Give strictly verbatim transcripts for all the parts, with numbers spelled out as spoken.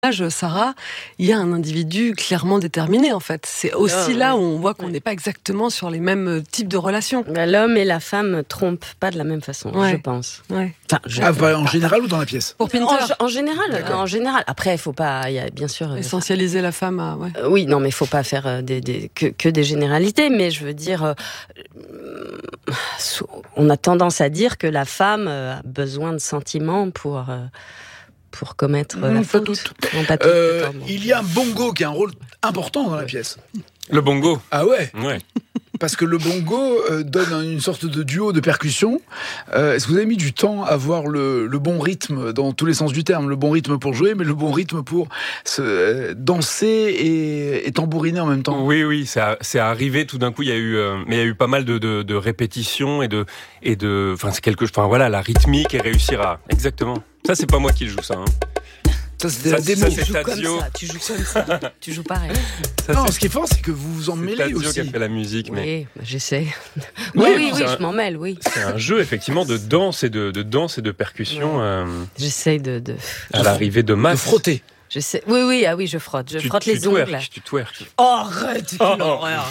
Sarah, il y a un individu clairement déterminé en fait. C'est aussi L'homme, là où on voit qu'on ouais. n'est pas exactement sur les mêmes types de relations. Ben, l'homme et la femme trompent pas de la même façon, Ouais. je pense. Ouais. Enfin, je... Ah, bah, en général ou dans la pièce? Pour Pinter, en, en général, en général. Après, il faut pas, il y a bien sûr. essentialiser la femme à... Ouais. Euh, oui, non, mais il faut pas faire euh, des, des, que, que des généralités. Mais je veux dire, euh, on a tendance à dire que la femme euh, a besoin de sentiments pour euh, pour commettre euh, Mmh, la pas faute. toutes. Non, pas toutes, Euh, d'accord, bon. il y a un bongo qui a un rôle important dans la pièce. Le bongo. Ah ouais? Ouais. Parce que le bongo euh, donne une sorte de duo de percussion. Euh, est-ce que vous avez mis du temps à voir le, le bon rythme dans tous les sens du terme? Le bon rythme pour jouer, mais le bon rythme pour se, euh, danser et, et tambouriner en même temps? Oui, oui, ça, c'est arrivé tout d'un coup. Il y a eu, euh, mais il y a eu pas mal de, de, de répétitions et de, et de, enfin, c'est quelque, enfin voilà, la rythmique et réussir à, exactement. Ça, c'est pas moi qui le joue, ça. Hein. Ça, c'était Ça, la c'est- démo. ça, Tu c'est joues comme Tadzio. ça, tu joues comme ça, tu joues pareil. Ça, Non, c'est- ce qui est fort, c'est que vous vous en c'est mêlez Tadzio qui aussi. a fait la musique, mais Oui, bah, j'essaie. Oui, Oui, oui, oui, oui, c'est un- je m'en mêle, oui. c'est un jeu effectivement de danse et de, de danse et de percussion euh, J'essaie de, de... à l'arrivée de De masse. frotter. J'essaie... Oui, oui, ah oui, je frotte. Je Tu- frotte tu les ongles. twerk, tu twerk. Oh, arrête, quelle horreur.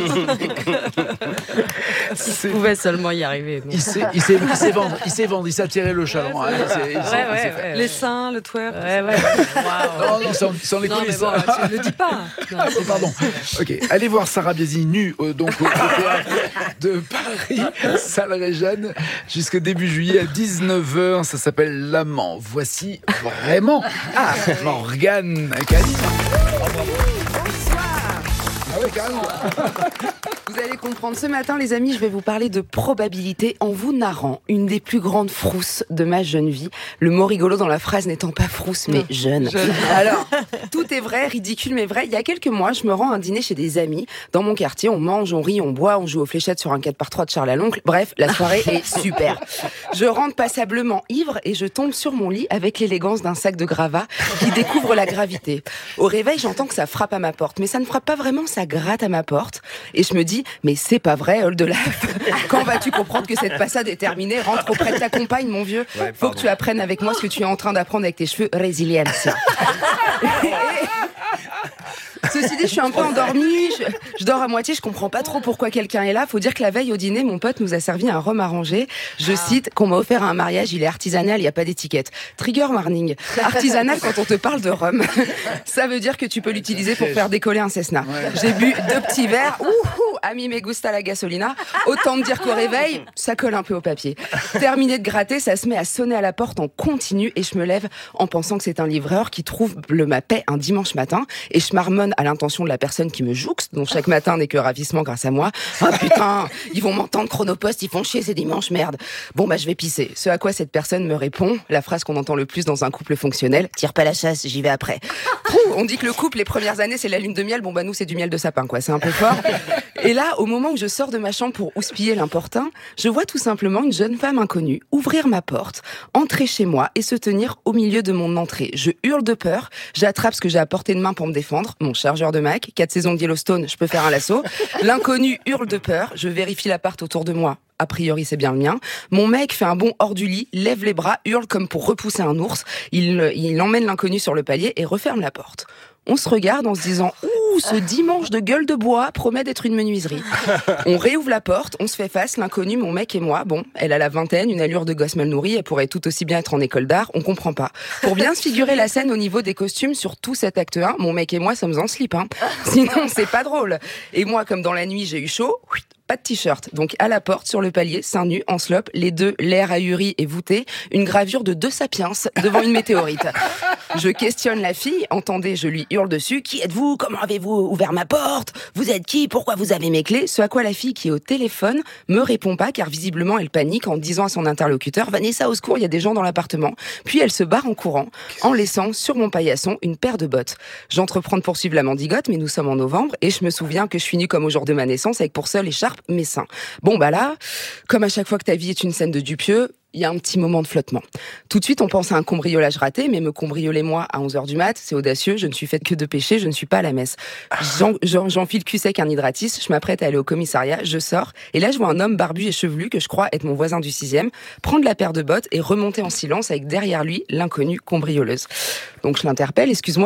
Si je pouvais seulement y arriver. mais- Il sait, il sait, il sait vendre, il sait vendre, il sait tirer le chaland. hein, il sait- il sait- Ouais, il sait ouais, faire. ouais. Les seins, le twerk. Ouais, ouais. Waouh. Non, non, sans, sans les Non mais coulisses. bon, tu ne le dis pas. Ah, bon, pardon. Ok, allez voir Sarah Biasi nue euh, donc au théâtre de Paris, salle Réjeanne, jusqu'au début juillet à dix-neuf heures. Ça s'appelle L'Amant. Voici vraiment ah, Morgane Cali. Ah ouais, carrément. Vous allez comprendre, ce matin les amis, je vais vous parler de probabilité en vous narrant une des plus grandes frousses de ma jeune vie. Le mot rigolo dans la phrase n'étant pas frousse mais jeune. Jeune. Alors, tout est vrai, ridicule mais vrai. Il y a quelques mois, je me rends à un dîner chez des amis. Dans mon quartier, on mange, on rit, on boit, on joue aux fléchettes sur un quatre par trois de Charles à l'oncle. Bref, la soirée est super. Je rentre passablement ivre et je tombe sur mon lit avec l'élégance d'un sac de gravats qui découvre la gravité. Au réveil, j'entends que ça frappe à ma porte, mais ça ne frappe pas vraiment, ça gratte à ma porte. Et je me dis, mais c'est pas vrai, Oldelaf. Quand vas-tu comprendre que cette passade est terminée? Rentre auprès de ta compagne, mon vieux. Ouais, Faut pardon. que tu apprennes avec moi ce que tu es en train d'apprendre avec tes cheveux. Résilience. Ceci dit, je suis un peu endormie, je, je dors à moitié, je comprends pas trop pourquoi quelqu'un est là. Faut dire que la veille au dîner, mon pote nous a servi un rhum arrangé. Je cite, qu'on m'a offert à un mariage, il est artisanal, il n'y a pas d'étiquette. Trigger warning. Artisanal quand on te parle de rhum. Ça veut dire que tu peux l'utiliser pour faire décoller un Cessna. J'ai bu deux petits verres, ouhou, ami me gusta la gasolina. Autant me dire qu'au réveil, ça colle un peu au papier. Terminé de gratter, ça se met à sonner à la porte en continu et je me lève en pensant que c'est un livreur qui trouble ma paix un dimanche matin et je marmonne à l'intention de la personne qui me jouxte, dont chaque matin n'est que ravissement grâce à moi. Ah putain, ils vont m'entendre chronopost, ils font chier ces dimanches, merde. Bon bah je vais pisser. Ce à quoi cette personne me répond, la phrase qu'on entend le plus dans un couple fonctionnel, tire pas la chasse, j'y vais après. Ouh, on dit que le couple les premières années c'est la lune de miel, bon bah nous c'est du miel de sapin quoi, c'est un peu fort. Et là, au moment où je sors de ma chambre pour houspiller l'importun, je vois tout simplement une jeune femme inconnue ouvrir ma porte, entrer chez moi et se tenir au milieu de mon entrée. Je hurle de peur, j'attrape ce que j'ai à portée de main pour me défendre, mon chargeur de Mac, quatre saisons de Yellowstone, je peux faire un lasso. L'inconnu hurle de peur, je vérifie l'appart autour de moi. A priori, c'est bien le mien. Mon mec fait un bond hors du lit, lève les bras, hurle comme pour repousser un ours. Il, il emmène l'inconnu sur le palier et referme la porte. On se regarde en se disant « Ouh, ce dimanche de gueule de bois promet d'être une menuiserie. » On réouvre la porte, on se fait face, l'inconnu, mon mec et moi. Bon, elle a la vingtaine, une allure de gosse mal nourrie, elle pourrait tout aussi bien être en école d'art, on comprend pas. Pour bien se figurer la scène au niveau des costumes, sur tout cet acte un, mon mec et moi sommes en slip. Hein. Sinon, c'est pas drôle. Et moi, comme dans la nuit, j'ai eu chaud... Pas de t-shirt. Donc, à la porte, sur le palier, seins nus, en slop, les deux, l'air ahuri et voûté, une gravure de deux sapiens devant une météorite. Je questionne la fille, entendez, je lui hurle dessus. Qui êtes-vous? Comment avez-vous ouvert ma porte? Vous êtes qui? Pourquoi vous avez mes clés? Ce à quoi la fille qui est au téléphone me répond pas, car visiblement, elle panique en disant à son interlocuteur, Vanessa, au secours, il y a des gens dans l'appartement. Puis elle se barre en courant, en laissant sur mon paillasson une paire de bottes. J'entreprends de poursuivre la mendigote, mais nous sommes en novembre, et je me souviens que je suis nue comme au jour de ma naissance, avec pour seule écharpe mes seins. Bon bah là, comme à chaque fois que ta vie est une scène de Dupieux, il y a un petit moment de flottement. Tout de suite, on pense à un cambriolage raté, mais me cambrioler moi à onze heures du mat, c'est audacieux, je ne suis faite que de péché, je ne suis pas à la messe. J'en, j'en, j'enfile cul sec un hydratis, je m'apprête à aller au commissariat, je sors, et là je vois un homme barbu et chevelu que je crois être mon voisin du sixième, prendre la paire de bottes et remonter en silence avec derrière lui l'inconnue cambrioleuse. Donc je l'interpelle, excuse-moi,